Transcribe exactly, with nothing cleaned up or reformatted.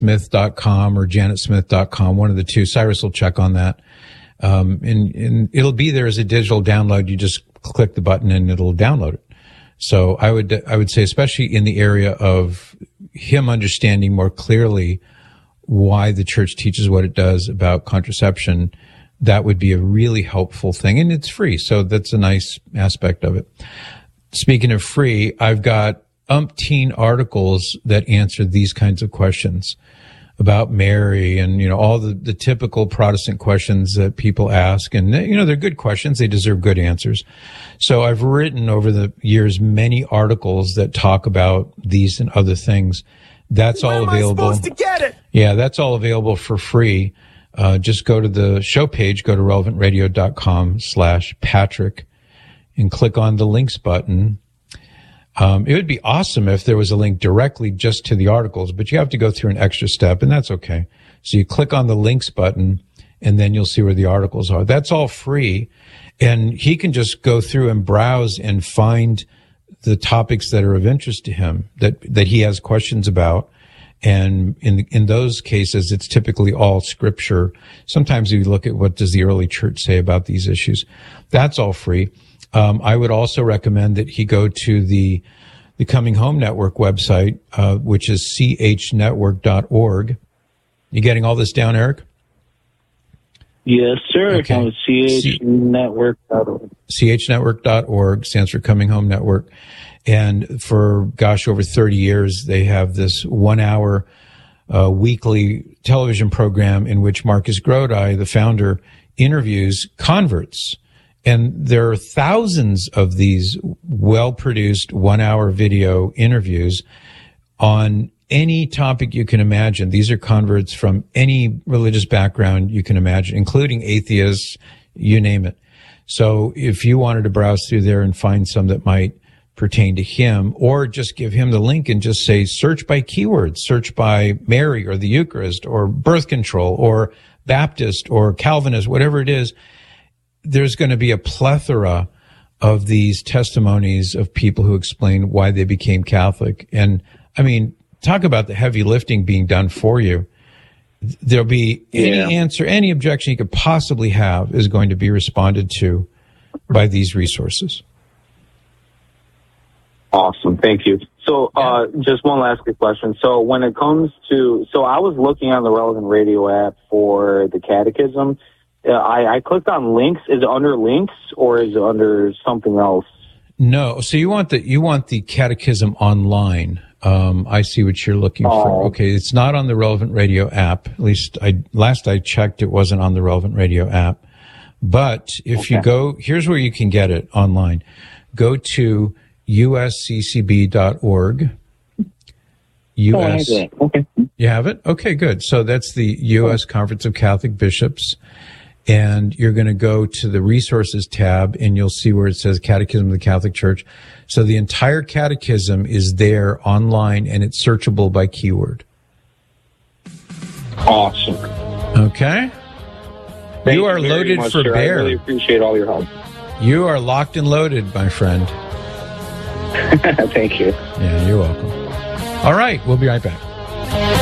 smith dot com or janet smith dot com, one of the two. Cyrus will check on that. Um, and, and it'll be there as a digital download. You just click the button and it'll download it. So I would, I would say, especially in the area of him understanding more clearly why the church teaches what it does about contraception, that would be a really helpful thing. And it's free. So that's a nice aspect of it. Speaking of free, I've got umpteen articles that answer these kinds of questions about Mary and, you know, all the, the typical Protestant questions that people ask. And, you know, they're good questions. They deserve good answers. So I've written over the years many articles that talk about these and other things. That's all available. Where am I supposed to get it? Yeah, that's all available for free. Uh, just go to the show page, go to relevant radio dot com slash Patrick and click on the links button. Um, it would be awesome if there was a link directly just to the articles, but you have to go through an extra step, and that's okay. So you click on the links button, and then you'll see where the articles are. That's all free, and he can just go through and browse and find the topics that are of interest to him, that that he has questions about. And in in those cases, it's typically all scripture. Sometimes we look at what does the early church say about these issues. That's all free. Um, I would also recommend that he go to the the Coming Home Network website, uh, which is c h network dot org. You getting all this down, Eric? Yes, sir. Okay. c h network dot org. c h network dot org stands for Coming Home Network. And for, gosh, over thirty years, they have this one-hour uh, weekly television program in which Marcus Grodi, the founder, interviews converts. And there are thousands of these well-produced one-hour video interviews on any topic you can imagine. These are converts from any religious background you can imagine, including atheists, you name it. So if you wanted to browse through there and find some that might pertain to him, or just give him the link and just say, search by keywords, search by Mary or the Eucharist or birth control or Baptist or Calvinist, whatever it is, there's going to be a plethora of these testimonies of people who explain why they became Catholic. And I mean, talk about the heavy lifting being done for you. There'll be any yeah. answer, any objection you could possibly have is going to be responded to by these resources. Awesome. Thank you. So, uh, just one last quick question. So when it comes to, so I was looking on the Relevant Radio app for the catechism. Uh, I, I clicked on links. Is it under links or is it under something else? No. So you want the, you want the catechism online. Um, I see what you're looking oh. for. Okay. It's not on the Relevant Radio app. At least I, last I checked, it wasn't on the Relevant Radio app. But if okay. you go, here's where you can get it online. Go to U S C C B dot org. U S Oh, I have it. Okay. You have it? Okay, good. So that's the U S Conference of Catholic Bishops. And you're going to go to the resources tab and you'll see where it says Catechism of the Catholic Church. So the entire catechism is there online and it's searchable by keyword. Awesome. Okay. Thank you are you very loaded much, for sir. bear. I really appreciate all your help. You are locked and loaded, my friend. Thank you. Yeah, you're welcome. All right. We'll be right back.